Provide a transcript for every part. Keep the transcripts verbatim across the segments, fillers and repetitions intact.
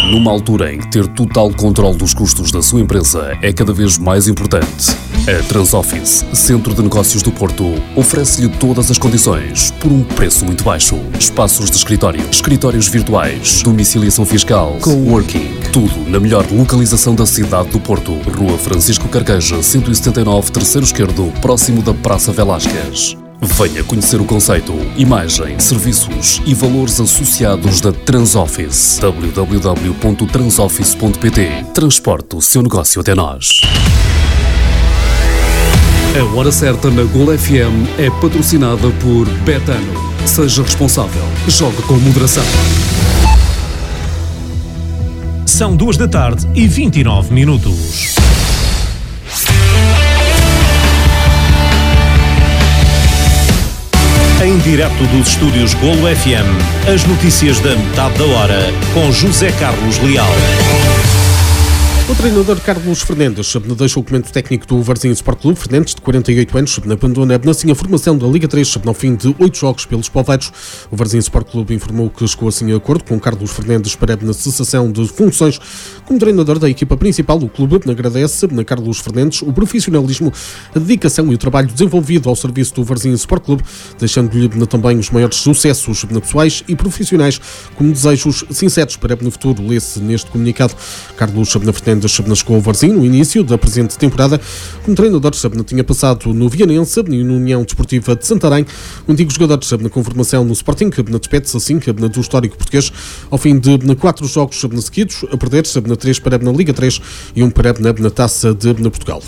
Numa altura em que ter total controle dos custos da sua empresa é cada vez mais importante, a Transoffice, Centro de Negócios do Porto, oferece-lhe todas as condições por um preço muito baixo. Espaços de escritório, escritórios virtuais, domiciliação fiscal, coworking, tudo na melhor localização da cidade do Porto. Rua Francisco Carqueja, cento e setenta e nove, terceiro esquerdo, próximo da Praça Velásquez. Venha conhecer o conceito, imagem, serviços e valores associados da Transoffice. w w w ponto transoffice ponto p t. Transporte o seu negócio até nós. A Hora Certa na Gol F M é patrocinada por Betano. Seja responsável. Jogue com moderação. São duas da tarde e vinte e nove minutos. Em direto dos estúdios Golo F M, as notícias da metade da hora, com José Carlos Leal. O treinador Carlos Fernandes deixa o comando técnico do Varzim Sport Clube. Fernandes, de quarenta e oito anos, abandona assim a formação da Liga três ao fim de oito jogos pelos poveiros. O Varzim Sport Clube informou que chegou assim a acordo com Carlos Fernandes para a cessação de funções como treinador da equipa principal. O clube agradece a Carlos Fernandes o profissionalismo, a dedicação e o trabalho desenvolvido ao serviço do Varzim Sport Clube, deixando-lhe também os maiores sucessos pessoais e profissionais, como desejos sinceros para o futuro. Lê-se neste comunicado. Carlos Fernandes chegou ao Varzim no início da presente temporada. Como treinador, tinha passado no Vianense e na União Desportiva de Santarém. O antigo jogador com formação no Sporting despede-se assim do histórico português ao fim de quatro jogos seguidos, a perder três para na Liga três e um para na Taça de Portugal.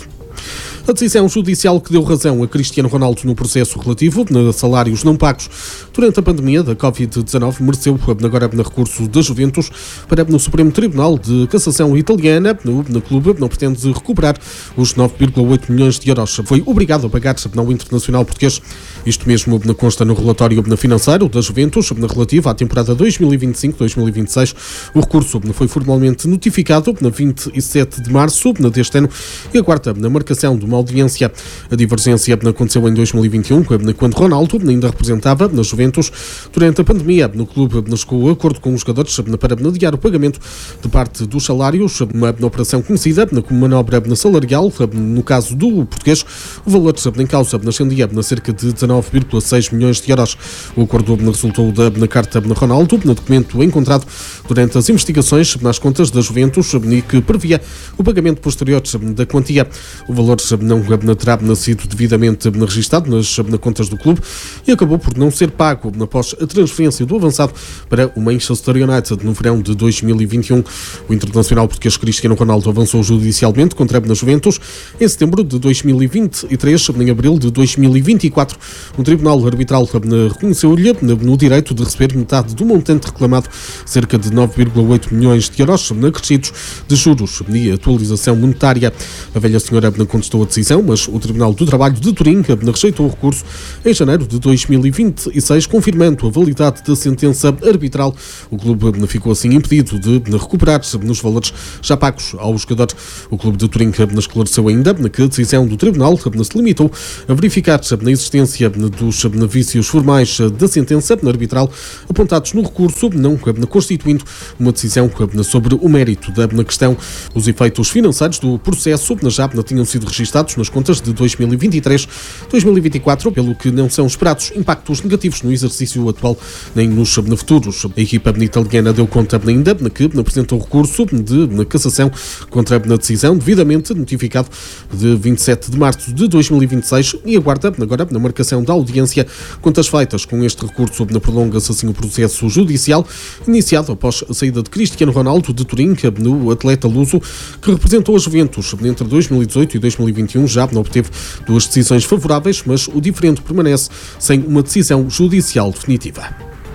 A decisão judicial que deu razão a Cristiano Ronaldo no processo relativo a salários não pagos durante a pandemia da covid dezanove mereceu agora no recurso da Juventus para no Supremo Tribunal de Cassação italiana. No, no clube não pretende recuperar os nove vírgula oito milhões de euros. Foi obrigado a pagar ao Internacional português. Isto mesmo consta no relatório financeiro da Juventus relativo à temporada dois mil e vinte e cinco dois mil e vinte e seis. O recurso foi formalmente notificado na vinte e sete de março deste ano e aguarda na marcação de uma audiência. A divergência aconteceu em dois mil e vinte e um, quando Ronaldo ainda representava na Juventus. Durante a pandemia, no clube chegou a acordo com os jogadores para adiar o pagamento de parte dos salários, uma operação conhecida como manobra salarial. No caso do português, o valor em causa ascendia a cerca de dezanove vírgula seis milhões de euros. O acordo resultou da carta de Ronaldo, no documento encontrado durante as investigações nas contas da Juventus e que previa o pagamento posterior da quantia. O valor não terá sido devidamente registado nas contas do clube e acabou por não ser pago após a transferência do avançado para o Manchester United no verão de dois mil e vinte e um. O internacional português Cristiano Ronaldo avançou judicialmente contra a Juventus em setembro de dois mil e vinte e três. Em abril de dois mil e vinte e quatro, o Tribunal Arbitral reconheceu-lhe no direito de receber metade do montante reclamado, cerca de nove vírgula oito milhões de euros, acrescidos de juros e atualização monetária. A velha senhora contestou a decisão, mas o Tribunal do Trabalho de Turim rejeitou o recurso em janeiro de dois mil e vinte e seis, confirmando a validade da sentença arbitral. O clube ficou assim impedido de recuperar nos valores já pagos ao jogador. O clube de Turim esclareceu ainda que a decisão do Tribunal se limitou a verificar a existência dos vícios formais da sentença arbitral apontados no recurso, não constituindo uma decisão sobre o mérito da questão. Os efeitos financeiros do processo já tinham sido registados nas contas de dois mil e vinte e três dois mil e vinte e quatro, pelo que não são esperados impactos negativos no exercício atual nem nos futuros. A equipa italiana deu conta ainda que apresentou recurso de cassação contra a decisão devidamente notificado de vinte e sete de março de dois mil e vinte e seis e aguarda agora na marcação da audiência. Quantas feitas com este recurso, prolonga-se assim o processo judicial iniciado após a saída de Cristiano Ronaldo de Turim, no atleta luso que representou a Juventus entre dois mil e dezoito e dois mil e vinte e um. Já obteve duas decisões favoráveis, mas o diferente permanece sem uma decisão judicial definitiva.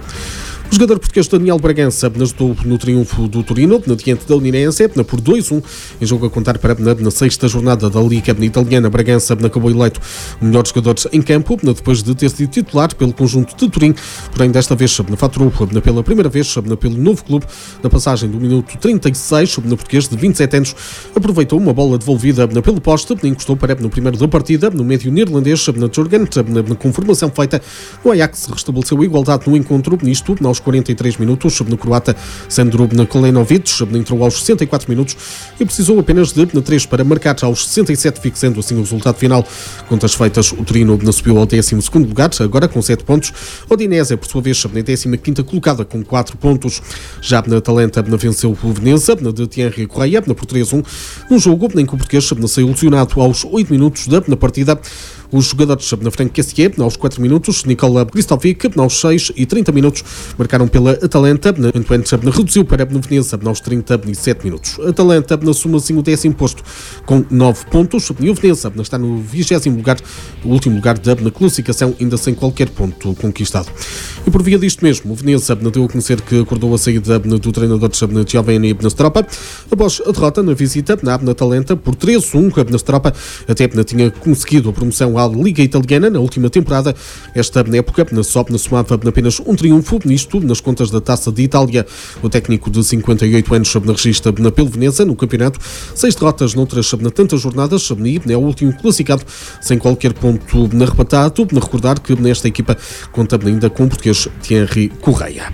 O jogador português Daniel Bragança ajudou no triunfo do Torino, diante da Udinese, por dois a um, em jogo a contar para na sexta jornada da Liga Italiana. Bragança acabou eleito o melhor jogador em campo, depois de ter sido titular pelo conjunto de Turim, porém desta vez faturou pela primeira vez pelo novo clube, na passagem do minuto trinta e seis, o português de vinte e sete anos aproveitou uma bola devolvida pelo poste, encostou para no primeiro da partida, no médio neerlandês, na Jurgen, com formação feita, o Ajax restabeleceu a igualdade no encontro, nisto, aos aos quarenta e três minutos. No croata Sandro Kolenovic entrou aos sessenta e quatro minutos e precisou apenas de três para marcar aos sessenta e sete, fixando assim o resultado final. Contas feitas, o Torino subiu ao décimo segundo lugar, agora com sete pontos. O Udinese, por sua vez, na décima quinta colocada com quatro pontos. Já na Atalanta venceu o Veneza de Thierry Correia por três a um, num jogo em que o português saiu lesionado aos oito minutos da partida. Os jogadores na Frank Kessier, aos quatro minutos, Nikola Kristovic, aos seis e trinta minutos, marcaram pela Atalanta, enquanto reduziu para o Veneza aos trinta e sete minutos. A Atalanta assume assim o décimo posto com nove pontos e o Veneza está no vigésimo lugar, o último lugar da classificação, ainda sem qualquer ponto conquistado. E por via disto mesmo, o Veneza deu a conhecer que acordou a saída do treinador Giovanni Stropa após a derrota na visita na Atalanta por três a um. A Stropa até tinha conseguido a promoção à Liga Italiana na última temporada. Esta época só somava apenas um triunfo, nisto nas contas da Taça de Itália. O técnico de cinquenta e oito anos registra pelo Veneza no campeonato seis derrotas noutras tantas jornadas e é o último classificado sem qualquer ponto arrebatado. Recordar que nesta equipa conta ainda com o português Thierry Correia.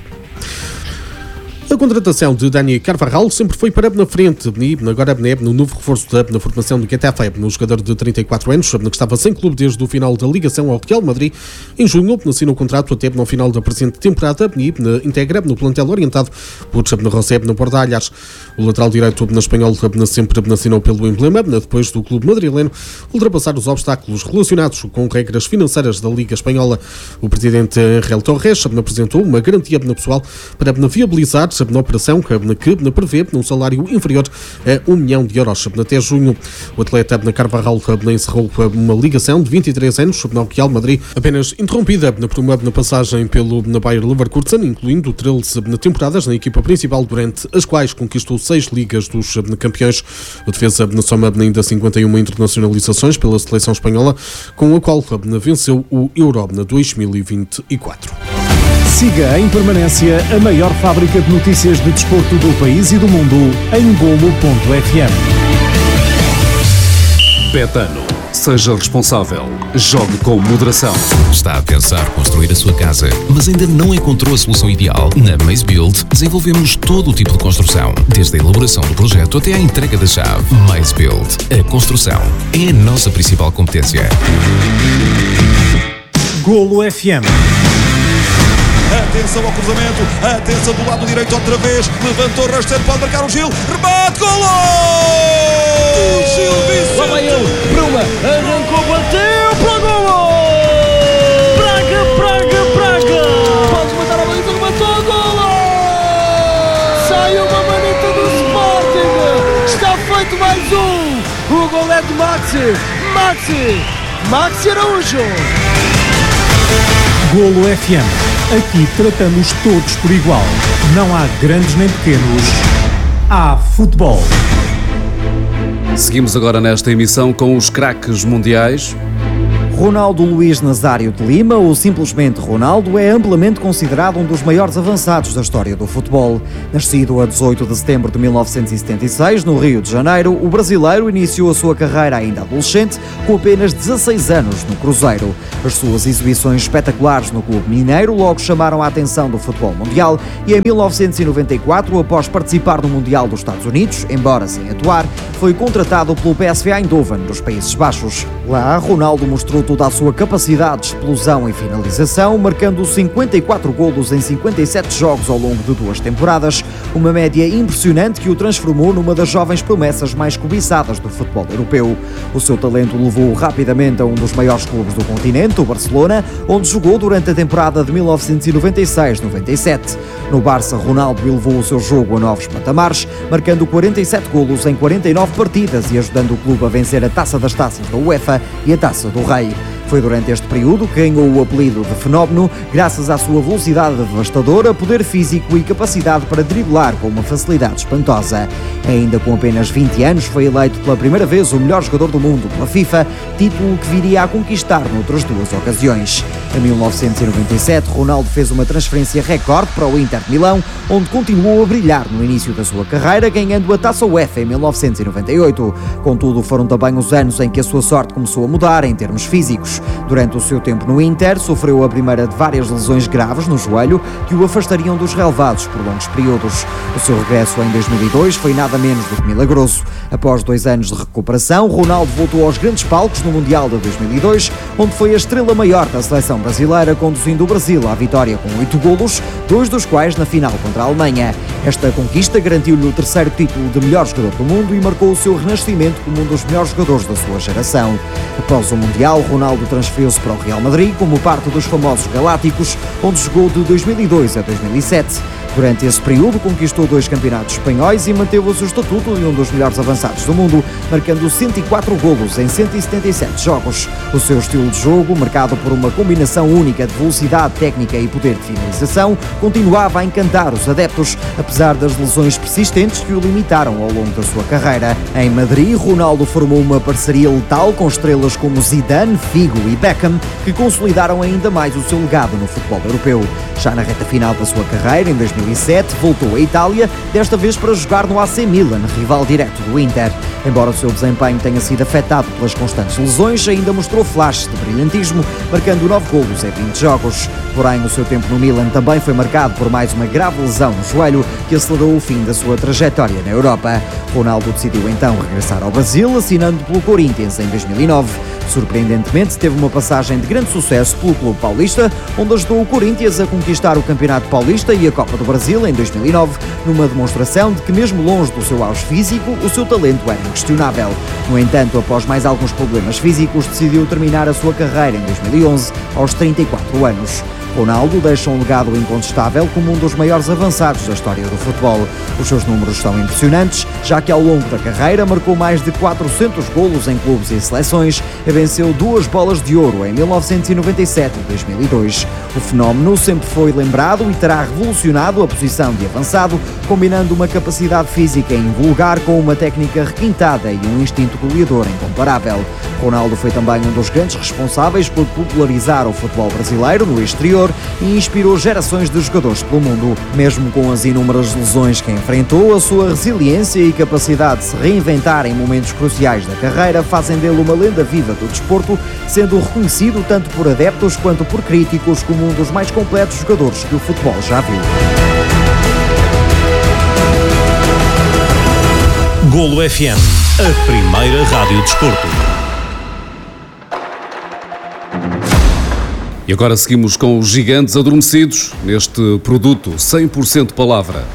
A contratação de Dani Carvajal sempre foi para na frente e agora é no novo reforço da na formação do Getafe, no jogador de trinta e quatro anos, que estava sem clube desde o final da ligação ao Real Madrid. Em junho, assinou o contrato até no final da presente temporada e integra no plantel orientado por José Bordalhas. O lateral direito na espanhol sempre assinou pelo emblema, depois do clube madrileno ultrapassar os obstáculos relacionados com regras financeiras da Liga Espanhola. O presidente Angel Torres apresentou uma garantia pessoal para viabilizar na operação que prevê um salário inferior a um milhão de euros até junho. O atleta Carvajal encerrou uma ligação de vinte e três anos no Real Madrid, apenas interrompida por uma passagem pelo Bayer Leverkusen, incluindo treze temporadas na equipa principal, durante as quais conquistou seis ligas dos campeões. O defesa soma ainda cinquenta e uma internacionalizações pela seleção espanhola, com a qual venceu o Euro dois mil e vinte e quatro. Siga em permanência a maior fábrica de notícias de desporto do país e do mundo em golo ponto f m. Betano. Seja responsável. Jogue com moderação. Está a pensar construir a sua casa, mas ainda não encontrou a solução ideal? Na Maze Build desenvolvemos todo o tipo de construção, desde a elaboração do projeto até à entrega da chave. Maze Build. A construção é a nossa principal competência. Golo F M. Atenção ao cruzamento, atenção do lado direito outra vez, levantou o rasteiro, pode marcar o Gil, remate, golo! O Gil Vicente! Lá vai ele, Bruma, arrancou, bateu para o golo! Braga, Braga, Braga! Pode matar a baliza, matou o golo! Saiu uma manita do Sporting! Está feito mais um! O golo é de Maxi! Maxi! Maxi Araújo! Golo F M. Aqui tratamos todos por igual. Não há grandes nem pequenos. Há futebol. Seguimos agora nesta emissão com os craques mundiais. Ronaldo Luís Nazário de Lima, ou simplesmente Ronaldo, é amplamente considerado um dos maiores avançados da história do futebol. Nascido a dezoito de setembro de mil novecentos e setenta e seis, no Rio de Janeiro, o brasileiro iniciou a sua carreira ainda adolescente, com apenas dezasseis anos no Cruzeiro. As suas exibições espetaculares no clube mineiro logo chamaram a atenção do futebol mundial e em mil novecentos e noventa e quatro, após participar no Mundial dos Estados Unidos, embora sem atuar, foi contratado pelo P S V Eindhoven, dos Países Baixos. Lá, Ronaldo mostrou toda a sua capacidade de explosão e finalização, marcando cinquenta e quatro golos em cinquenta e sete jogos ao longo de duas temporadas, uma média impressionante que o transformou numa das jovens promessas mais cobiçadas do futebol europeu. O seu talento levou-o rapidamente a um dos maiores clubes do continente, o Barcelona, onde jogou durante a temporada de mil novecentos e noventa e seis noventa e sete. No Barça, Ronaldo elevou o seu jogo a novos patamares, marcando quarenta e sete golos em quarenta e nove partidas e ajudando o clube a vencer a Taça das Taças da UEFA e a Taça do Rei. Foi durante este período que ganhou o apelido de Fenómeno, graças à sua velocidade devastadora, poder físico e capacidade para driblar com uma facilidade espantosa. Ainda com apenas vinte anos, foi eleito pela primeira vez o melhor jogador do mundo pela FIFA, título que viria a conquistar noutras duas ocasiões. Em mil novecentos e noventa e sete, Ronaldo fez uma transferência recorde para o Inter de Milão, onde continuou a brilhar no início da sua carreira, ganhando a Taça UEFA em mil novecentos e noventa e oito. Contudo, foram também os anos em que a sua sorte começou a mudar em termos físicos. jogos. Durante o seu tempo no Inter, sofreu a primeira de várias lesões graves no joelho que o afastariam dos relevados por longos períodos. O seu regresso em dois mil e dois foi nada menos do que milagroso. Após dois anos de recuperação, Ronaldo voltou aos grandes palcos no Mundial de dois mil e dois, onde foi a estrela maior da seleção brasileira, conduzindo o Brasil à vitória com oito golos, dois dos quais na final contra a Alemanha. Esta conquista garantiu-lhe o terceiro título de melhor jogador do mundo e marcou o seu renascimento como um dos melhores jogadores da sua geração. Após o Mundial, Ronaldo transferiu-se para o Real Madrid como parte dos famosos Galácticos, onde jogou de dois mil e dois a dois mil e sete. Durante esse período, conquistou dois campeonatos espanhóis e manteve o seu estatuto de um dos melhores avançados do mundo, marcando cento e quatro golos em cento e setenta e sete jogos. O seu estilo de jogo, marcado por uma combinação única de velocidade, técnica e poder de finalização, continuava a encantar os adeptos, apesar das lesões persistentes que o limitaram ao longo da sua carreira. Em Madrid, Ronaldo formou uma parceria letal com estrelas como Zidane, Figo e Beckham, que consolidaram ainda mais o seu legado no futebol europeu. Já na reta final da sua carreira, em dois mil e sete, voltou à Itália, desta vez para jogar no A C Milan, rival direto do Inter. Embora o seu desempenho tenha sido afetado pelas constantes lesões, ainda mostrou flashes de brilhantismo, marcando nove golos em vinte jogos. Porém, o seu tempo no Milan também foi marcado por mais uma grave lesão no joelho, que acelerou o fim da sua trajetória na Europa. Ronaldo decidiu então regressar ao Brasil, assinando pelo Corinthians em dois mil e nove. Surpreendentemente, teve uma passagem de grande sucesso pelo clube paulista, onde ajudou o Corinthians a conquistar o Campeonato Paulista e a Copa do Brasil em dois mil e nove, numa demonstração de que, mesmo longe do seu auge físico, o seu talento era inquestionável. No entanto, após mais alguns problemas físicos, decidiu terminar a sua carreira em dois mil e onze, aos trinta e quatro anos. Ronaldo deixa um legado incontestável como um dos maiores avançados da história do futebol. Os seus números são impressionantes, já que ao longo da carreira marcou mais de quatrocentos golos em clubes e seleções e venceu duas bolas de ouro em mil novecentos e noventa e sete e dois mil e dois. O fenómeno sempre foi lembrado e terá revolucionado a posição de avançado, combinando uma capacidade física invulgar com uma técnica requintada e um instinto goleador incomparável. Ronaldo foi também um dos grandes responsáveis por popularizar o futebol brasileiro no exterior e inspirou gerações de jogadores pelo mundo. Mesmo com as inúmeras lesões que enfrentou, a sua resiliência e capacidade de se reinventar em momentos cruciais da carreira fazem dele uma lenda viva do desporto, sendo reconhecido tanto por adeptos quanto por críticos como um dos mais completos jogadores que o futebol já viu. Golo F M, a primeira rádio desporto. E agora seguimos com os gigantes adormecidos neste produto cem por cento palavra.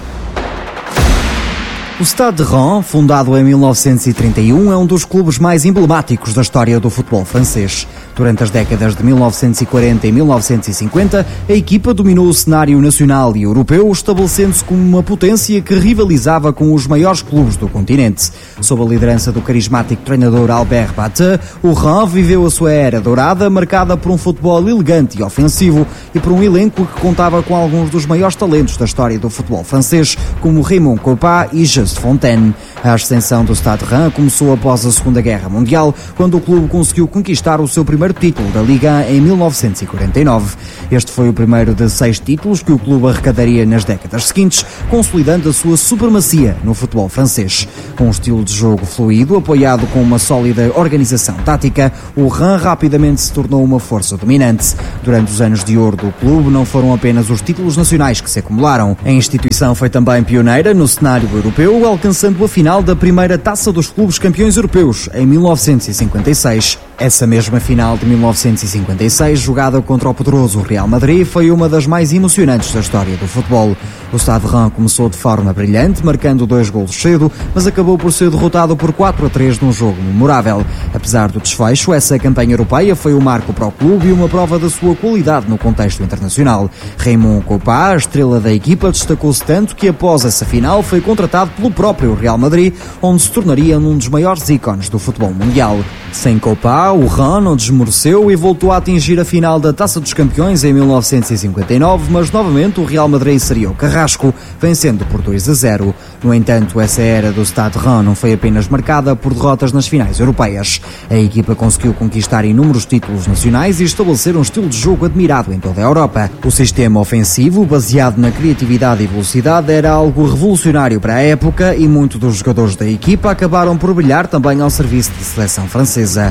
O Stade de Reims, fundado em mil novecentos e trinta e um, é um dos clubes mais emblemáticos da história do futebol francês. Durante as décadas de mil novecentos e quarenta e mil novecentos e cinquenta, a equipa dominou o cenário nacional e europeu, estabelecendo-se como uma potência que rivalizava com os maiores clubes do continente. Sob a liderança do carismático treinador Albert Bateu, o Reims viveu a sua era dourada, marcada por um futebol elegante e ofensivo e por um elenco que contava com alguns dos maiores talentos da história do futebol francês, como Raymond Kopa e Just Fontaine. A ascensão do Stade de Reims começou após a Segunda Guerra Mundial, quando o clube conseguiu conquistar o seu primeiro título da Liga em mil novecentos e quarenta e nove. Este foi o primeiro de seis títulos que o clube arrecadaria nas décadas seguintes, consolidando a sua supremacia no futebol francês. Com um estilo de jogo fluido, apoiado com uma sólida organização tática, o Reims rapidamente se tornou uma força dominante. Durante os anos de ouro do clube, não foram apenas os títulos nacionais que se acumularam. A instituição foi também pioneira no cenário europeu, alcançando a final da primeira Taça dos Clubes Campeões Europeus em mil novecentos e cinquenta e seis. Essa mesma final de mil novecentos e cinquenta e seis, jogada contra o poderoso Real Madrid, foi uma das mais emocionantes da história do futebol. O Stade de Reims começou de forma brilhante, marcando dois golos cedo, mas acabou por ser derrotado por quatro a três num jogo memorável. Apesar do desfecho, essa campanha europeia foi um marco para o clube e uma prova da sua qualidade no contexto internacional. Raymond Kopa, a estrela da equipa, destacou-se tanto que após essa final foi contratado pelo próprio Real Madrid, onde se tornaria um dos maiores ícones do futebol mundial. Sem Kopa, o Reims não desmoreceu e voltou a atingir a final da Taça dos Campeões em mil novecentos e cinquenta e nove, mas novamente o Real Madrid seria o carrasco, vencendo por dois a zero. No entanto, essa era do Stade de Reims não foi apenas marcada por derrotas nas finais europeias. A equipa conseguiu conquistar inúmeros títulos nacionais e estabelecer um estilo de jogo admirado em toda a Europa. O sistema ofensivo, baseado na criatividade e velocidade, era algo revolucionário para a época e muitos dos jogadores da equipa acabaram por brilhar também ao serviço da seleção francesa.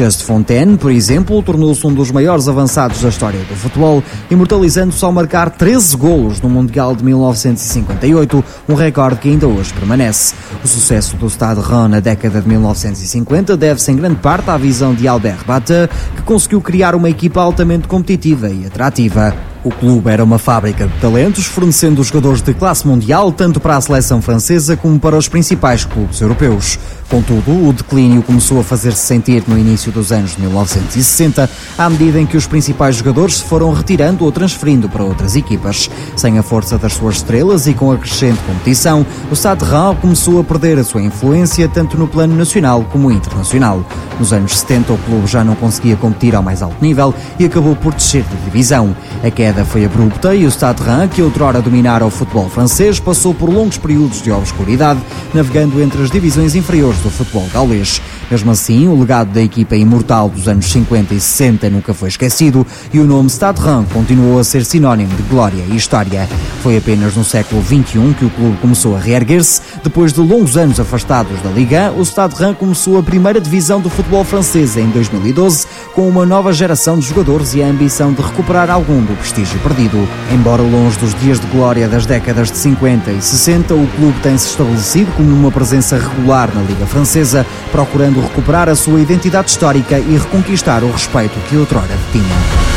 Just Fontaine, por exemplo, tornou-se um dos maiores avançados da história do futebol, imortalizando-se ao marcar treze golos no Mundial de mil novecentos e cinquenta e oito, um recorde que ainda hoje permanece. O sucesso do Stade Reims na década de mil novecentos e cinquenta deve-se em grande parte à visão de Albert Bateu, que conseguiu criar uma equipa altamente competitiva e atrativa. O clube era uma fábrica de talentos, fornecendo jogadores de classe mundial tanto para a seleção francesa como para os principais clubes europeus. Contudo, o declínio começou a fazer-se sentir no início dos anos de mil novecentos e sessenta, à medida em que os principais jogadores se foram retirando ou transferindo para outras equipas. Sem a força das suas estrelas e com a crescente competição, o Stade Reims começou a perder a sua influência tanto no plano nacional como internacional. Nos anos setenta, o clube já não conseguia competir ao mais alto nível e acabou por descer de divisão. A queda foi abrupta e o Stade Reims, que outrora dominara o futebol francês, passou por longos períodos de obscuridade, navegando entre as divisões inferiores do futebol gaulês. Mesmo assim, o legado da equipa imortal dos anos cinquenta e sessenta nunca foi esquecido e o nome Stade Reims continuou a ser sinónimo de glória e história. Foi apenas no século vinte e um que o clube começou a reerguer-se. Depois de longos anos afastados da Liga, o Stade Reims começou a primeira divisão do futebol francês em dois mil e doze, com uma nova geração de jogadores e a ambição de recuperar algum do prestígio perdido. Embora longe dos dias de glória das décadas de cinquenta e sessenta, o clube tem-se estabelecido como uma presença regular na Liga Francesa, procurando recuperar a sua identidade histórica e reconquistar o respeito que outrora tinha.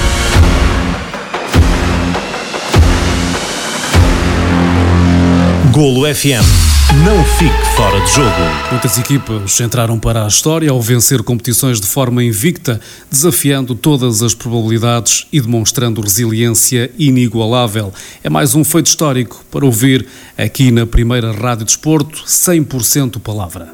Golo F M. Não fique fora de jogo. Muitas equipas entraram para a história ao vencer competições de forma invicta, desafiando todas as probabilidades e demonstrando resiliência inigualável. É mais um feito histórico para ouvir aqui na primeira Rádio Desporto, cem por cento palavra.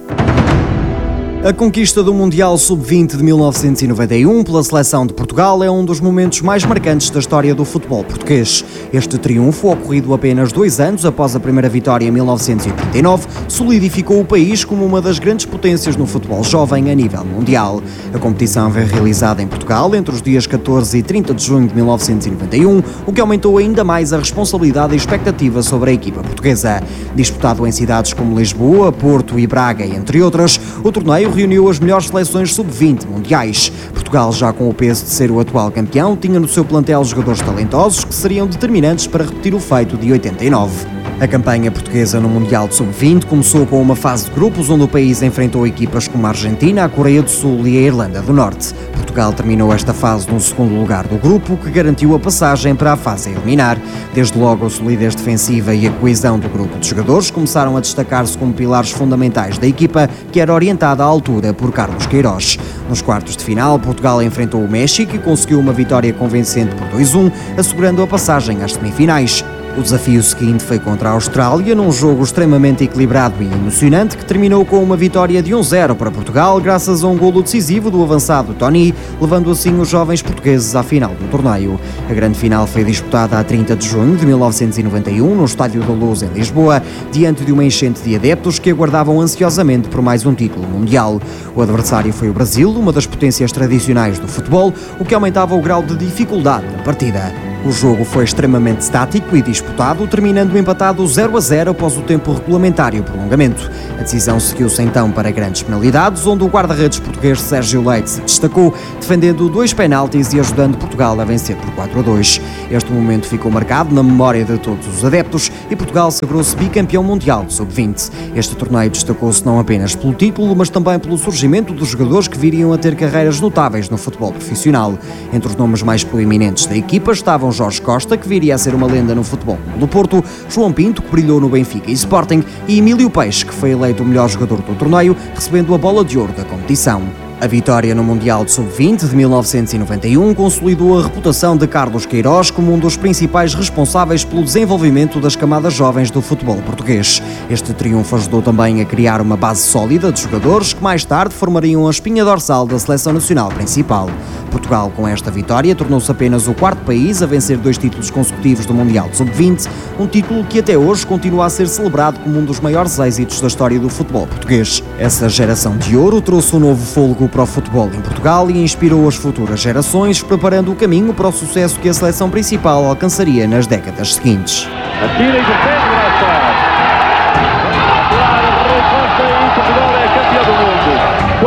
A conquista do Mundial sub vinte de mil novecentos e noventa e um pela seleção de Portugal é um dos momentos mais marcantes da história do futebol português. Este triunfo, ocorrido apenas dois anos após a primeira vitória em mil novecentos e oitenta e nove, solidificou o país como uma das grandes potências no futebol jovem a nível mundial. A competição foi realizada em Portugal entre os dias catorze e trinta de junho de mil novecentos e noventa e um, o que aumentou ainda mais a responsabilidade e expectativa sobre a equipa portuguesa. Disputado em cidades como Lisboa, Porto e Braga, entre outras, o torneio reuniu as melhores seleções sub vinte mundiais. Portugal, já com o peso de ser o atual campeão, tinha no seu plantel jogadores talentosos que seriam determinantes para repetir o feito de oitenta e nove. A campanha portuguesa no Mundial de sub vinte começou com uma fase de grupos onde o país enfrentou equipas como a Argentina, a Coreia do Sul e a Irlanda do Norte. Portugal terminou esta fase no segundo lugar do grupo, que garantiu a passagem para a fase a eliminar. Desde logo, a solidez defensiva e a coesão do grupo de jogadores começaram a destacar-se como pilares fundamentais da equipa, que era orientada à altura por Carlos Queiroz. Nos quartos de final, Portugal enfrentou o México e conseguiu uma vitória convincente por dois a um, assegurando a passagem às semifinais. O desafio seguinte foi contra a Austrália, num jogo extremamente equilibrado e emocionante, que terminou com uma vitória de um a zero para Portugal, graças a um golo decisivo do avançado Tony, levando assim os jovens portugueses à final do torneio. A grande final foi disputada a trinta de junho de mil novecentos e noventa e um, no Estádio da Luz, em Lisboa, diante de uma enchente de adeptos que aguardavam ansiosamente por mais um título mundial. O adversário foi o Brasil, uma das potências tradicionais do futebol, o que aumentava o grau de dificuldade da partida. O jogo foi extremamente estático e disputado, terminando empatado zero a zero após o tempo regulamentar e o prolongamento. A decisão seguiu-se então para grandes penalidades, onde o guarda-redes português Sérgio Leite se destacou, defendendo dois penaltis e ajudando Portugal a vencer por quatro a dois. Este momento ficou marcado na memória de todos os adeptos e Portugal sagrou-se bicampeão mundial de sub vinte. Este torneio destacou-se não apenas pelo título, mas também pelo surgimento dos jogadores que viriam a ter carreiras notáveis no futebol profissional. Entre os nomes mais proeminentes da equipa estavam Jorge Costa, que viria a ser uma lenda no futebol do Porto, João Pinto, que brilhou no Benfica e Sporting, e Emílio Peixe, que foi eleito o melhor jogador do torneio, recebendo a bola de ouro da competição. A vitória no Mundial de sub vinte de mil novecentos e noventa e um consolidou a reputação de Carlos Queiroz como um dos principais responsáveis pelo desenvolvimento das camadas jovens do futebol português. Este triunfo ajudou também a criar uma base sólida de jogadores que mais tarde formariam a espinha dorsal da seleção nacional principal. Portugal, com esta vitória, tornou-se apenas o quarto país a vencer dois títulos consecutivos do Mundial de sub vinte, um título que até hoje continua a ser celebrado como um dos maiores êxitos da história do futebol português. Essa geração de ouro trouxe um novo fôlego para o futebol em Portugal e inspirou as futuras gerações, preparando o caminho para o sucesso que a seleção principal alcançaria nas décadas seguintes. Atira e defende lá está. Claro, Rui Costa e Portugal é campeão do mundo.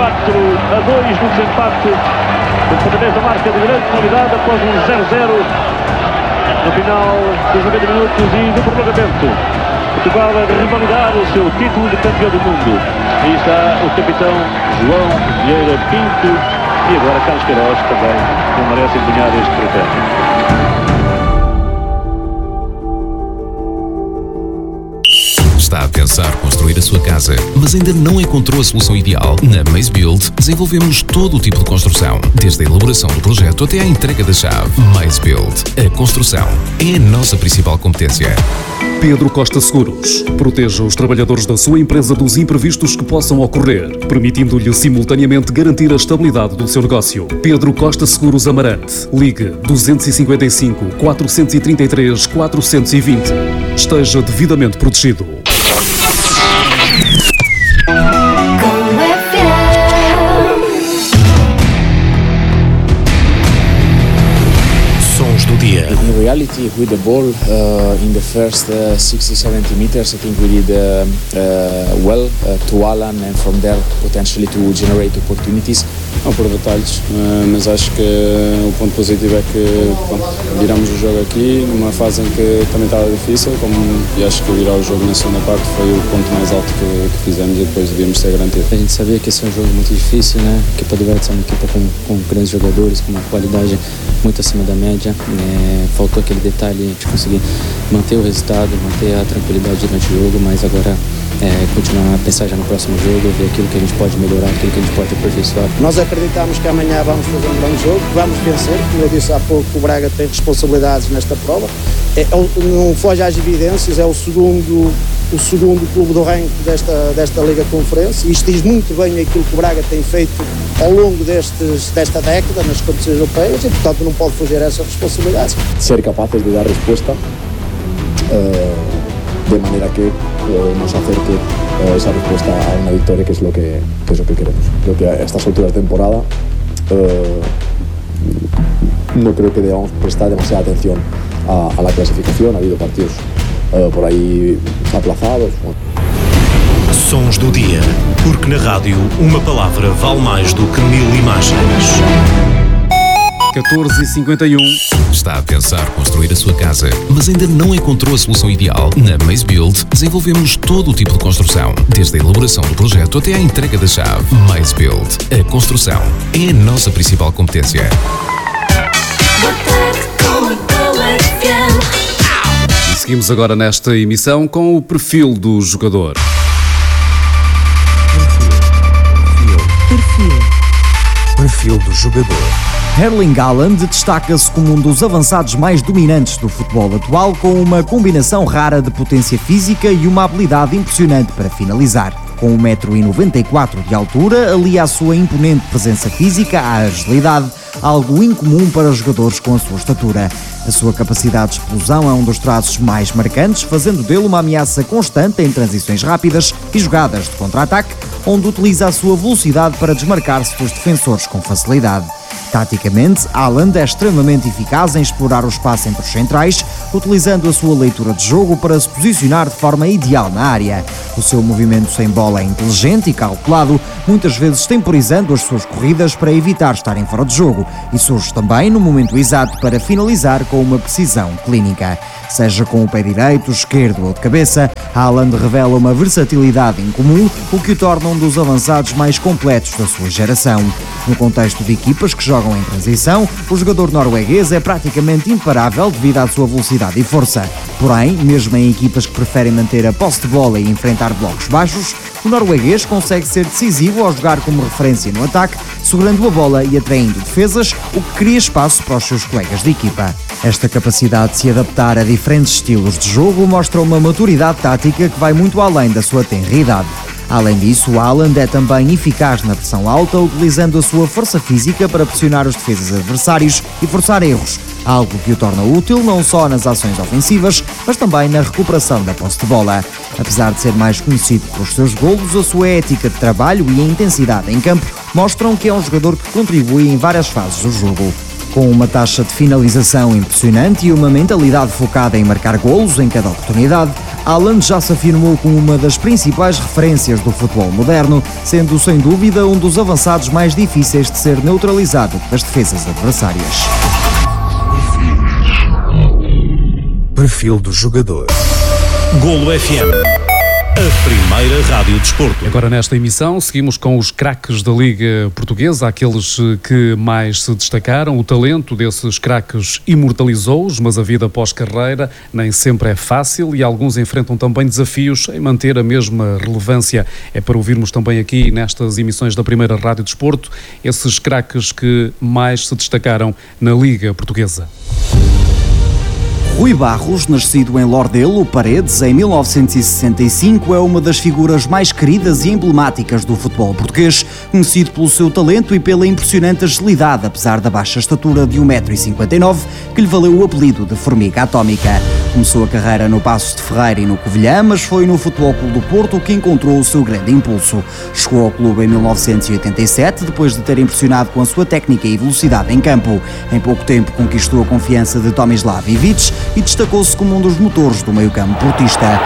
quatro a dois no desempate, através da marca de grande qualidade após um zero a zero no final dos noventa minutos e do prolongamento. Portugal a revalidar o seu título de campeão do mundo. Aí está o capitão João Vieira Pinto e agora Carlos Queiroz também não merece empenhar este troféu. Está a pensar construir a sua casa, mas ainda não encontrou a solução ideal? Na Maze Build desenvolvemos todo o tipo de construção, desde a elaboração do projeto até à entrega da chave. Maze Build, a construção é a nossa principal competência. Pedro Costa Seguros. Proteja os trabalhadores da sua empresa dos imprevistos que possam ocorrer, permitindo-lhe simultaneamente garantir a estabilidade do seu negócio. Pedro Costa Seguros Amarante. Ligue dois cinco cinco, quatro três três, quatro dois zero. Esteja devidamente protegido. Sons do dia. In reality, with the ball uh, in the first uh, sixty to seventy meters, I think we did uh, uh, well uh, to Alan and from there potentially to generate opportunities. Não por detalhes, uh, mas acho que o ponto positivo é que bom, viramos o jogo aqui numa fase em que também estava difícil, como, e acho que virar o jogo na segunda parte foi o ponto mais alto que, que fizemos e depois devíamos ser garantido. A gente sabia que esse é um jogo muito difícil, né? A equipa do Verdes é uma equipa com, com grandes jogadores, com uma qualidade muito acima da média. É, faltou aquele detalhe de conseguir manter o resultado, manter a tranquilidade durante o jogo, mas agora é, continuar a pensar já no próximo jogo, ver aquilo que a gente pode melhorar, aquilo que a gente pode aperfeiçoar. Nós acreditamos que amanhã vamos fazer um grande jogo, vamos vencer. Como eu disse há pouco, o Braga tem responsabilidades nesta prova. É, não foge às evidências, é o segundo, o segundo clube do ranking desta, desta Liga Conferência. Isto diz muito bem aquilo que o Braga tem feito ao longo destes, desta década nas competições europeias e, portanto, não pode fugir a essas responsabilidades. Ser capazes de dar respuesta eh, de manera que eh, nos acerque eh, esa respuesta a una victoria, que es lo que, que es lo que queremos. Creo que a estas alturas de temporada eh, no creo que debamos prestar demasiada atención a, a la clasificación. Ha habido partidos eh, por ahí aplazados. Sons do dia, porque na rádio uma palavra vale mais do que mil imagens. catorze e cinquenta e um. Está a pensar construir a sua casa, mas ainda não encontrou a solução ideal? Na Maze Build desenvolvemos todo o tipo de construção, desde a elaboração do projeto até à entrega da chave. Maze Build, a construção é a nossa principal competência. E seguimos agora nesta emissão com o perfil do jogador. Perfil. Perfil do jogador. Erling Haaland destaca-se como um dos avançados mais dominantes do futebol atual, com uma combinação rara de potência física e uma habilidade impressionante para finalizar. Com um metro e noventa e quatro de altura, alia a sua imponente presença física à agilidade, algo incomum para jogadores com a sua estatura. A sua capacidade de explosão é um dos traços mais marcantes, fazendo dele uma ameaça constante em transições rápidas e jogadas de contra-ataque, onde utiliza a sua velocidade para desmarcar-se dos defensores com facilidade. Taticamente, Haaland é extremamente eficaz em explorar o espaço entre os centrais, utilizando a sua leitura de jogo para se posicionar de forma ideal na área. O seu movimento sem bola é inteligente e calculado, muitas vezes temporizando as suas corridas para evitar estarem fora de jogo, e surge também no momento exato para finalizar com uma precisão clínica. Seja com o pé direito, esquerdo ou de cabeça, Haaland revela uma versatilidade incomum, o que o torna um dos avançados mais completos da sua geração. No contexto de equipas que jogam em transição, o jogador norueguês é praticamente imparável devido à sua velocidade e força. Porém, mesmo em equipas que preferem manter a posse de bola e enfrentar blocos baixos, o norueguês consegue ser decisivo ao jogar como referência no ataque, segurando a bola e atraindo defesas, o que cria espaço para os seus colegas de equipa. Esta capacidade de se adaptar a diferentes estilos de jogo mostra uma maturidade tática que vai muito além da sua tenra idade. Além disso, Haaland é também eficaz na pressão alta, utilizando a sua força física para pressionar os defesas adversários e forçar erros, algo que o torna útil não só nas ações ofensivas, mas também na recuperação da posse de bola. Apesar de ser mais conhecido pelos seus golos, a sua ética de trabalho e a intensidade em campo mostram que é um jogador que contribui em várias fases do jogo. Com uma taxa de finalização impressionante e uma mentalidade focada em marcar golos em cada oportunidade, Haaland já se afirmou como uma das principais referências do futebol moderno, sendo sem dúvida um dos avançados mais difíceis de ser neutralizado das defesas adversárias. Perfil do jogador. Golo F M, a primeira rádio desporto. Agora nesta emissão seguimos com os craques da Liga Portuguesa, aqueles que mais se destacaram. O talento desses craques imortalizou-os, mas a vida pós-carreira nem sempre é fácil e alguns enfrentam também desafios em manter a mesma relevância. É para ouvirmos também aqui nestas emissões da primeira rádio desporto esses craques que mais se destacaram na Liga Portuguesa. Rui Barros, nascido em Lordelo, Paredes, em mil novecentos e sessenta e cinco, é uma das figuras mais queridas e emblemáticas do futebol português, conhecido pelo seu talento e pela impressionante agilidade, apesar da baixa estatura de um metro e cinquenta e nove, que lhe valeu o apelido de Formiga Atómica. Começou a carreira no Passos de Ferreira e no Covilhã, mas foi no Futebol Clube do Porto que encontrou o seu grande impulso. Chegou ao clube em mil novecentos e oitenta e sete, depois de ter impressionado com a sua técnica e velocidade em campo. Em pouco tempo conquistou a confiança de Tomislav Ivic e destacou-se como um dos motores do meio-campo portista.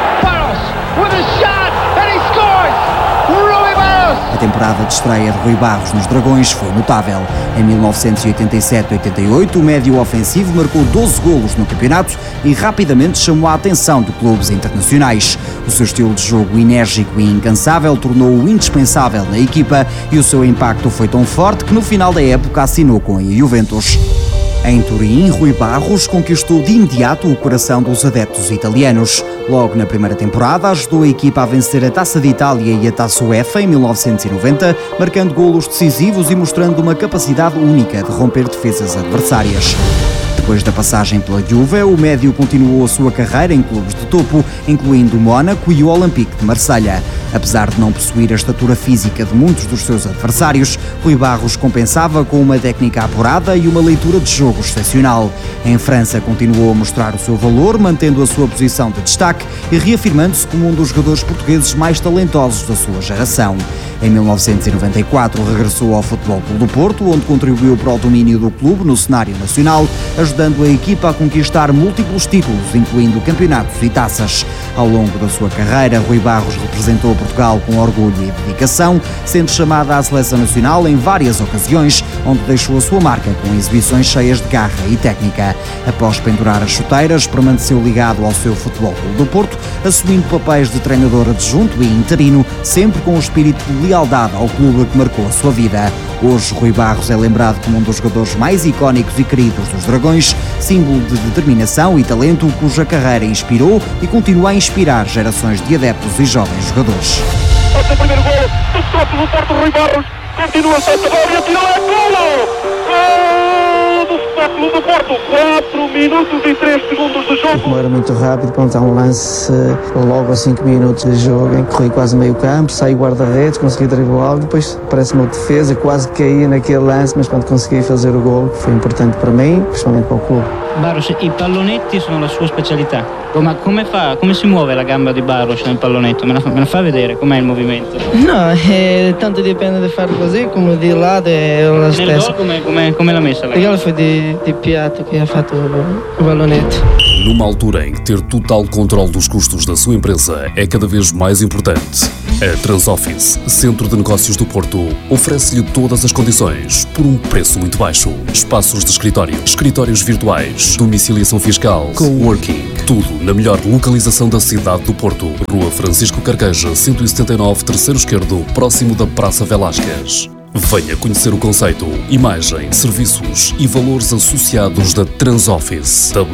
A temporada de estreia de Rui Barros nos Dragões foi notável. Em mil novecentos e oitenta e sete oitenta e oito, o médio ofensivo marcou doze golos no campeonato e rapidamente chamou a atenção de clubes internacionais. O seu estilo de jogo enérgico e incansável tornou-o indispensável na equipa e o seu impacto foi tão forte que no final da época assinou com a Juventus. Em Turim, Rui Barros conquistou de imediato o coração dos adeptos italianos. Logo na primeira temporada, ajudou a equipa a vencer a Taça de Itália e a Taça UEFA em mil novecentos e noventa, marcando golos decisivos e mostrando uma capacidade única de romper defesas adversárias. Depois da passagem pela Juve, o médio continuou a sua carreira em clubes de topo, incluindo o Mónaco e o Olympique de Marselha. Apesar de não possuir a estatura física de muitos dos seus adversários, Rui Barros compensava com uma técnica apurada e uma leitura de jogo excepcional. Em França, continuou a mostrar o seu valor, mantendo a sua posição de destaque e reafirmando-se como um dos jogadores portugueses mais talentosos da sua geração. Em mil novecentos e noventa e quatro, regressou ao Futebol Clube do Porto, onde contribuiu para o domínio do clube no cenário nacional, ajudando a equipa a conquistar múltiplos títulos, incluindo campeonatos e taças. Ao longo da sua carreira, Rui Barros representou Portugal com orgulho e dedicação, sendo chamada à seleção nacional em várias ocasiões, onde deixou a sua marca com exibições cheias de garra e técnica. Após pendurar as chuteiras, permaneceu ligado ao seu Futebol Clube do Porto, assumindo papéis de treinador adjunto e interino, sempre com o espírito de lealdade ao clube que marcou a sua vida. Hoje, Rui Barros é lembrado como um dos jogadores mais icónicos e queridos dos Dragões, símbolo de determinação e talento cuja carreira inspirou e continua a inspirar gerações de adeptos e jovens jogadores. O seu primeiro golo do topo do Porto, Rui Barros, continua a ser bola e atirou, é golo! Golo do Futebol Clube do Porto, quatro minutos e três segundos de jogo. Como era muito rápido, quando há um lance logo a cinco minutos de jogo, em que corri quase meio campo, saí guarda-redes, consegui driblá-lo, depois parece-me uma defesa, quase caí naquele lance, mas quando consegui fazer o golo, foi importante para mim, principalmente para o clube. Barros, i pallonetti sono la sua specialità. Ma come fa, come si muove la gamba di Barros nel pallonetto? Me la, me la fa vedere, com'è il movimento? No, eh, tanto dipende di fare così come di lato è la Nel stessa. gol come, come, come l'ha messa la Aquela foi de, de piatto que ha fatto o ballonetto. Numa altura em que ter total controle dos custos da sua empresa é cada vez mais importante, a Transoffice, Centro de Negócios do Porto, oferece-lhe todas as condições por um preço muito baixo. Espaços de escritório, escritórios virtuais, domiciliação fiscal, coworking, tudo na melhor localização da cidade do Porto. Rua Francisco Carqueja, cento e setenta e nove, terceiro esquerdo, próximo da Praça Velásquez. Venha conhecer o conceito, imagem, serviços e valores associados da Transoffice.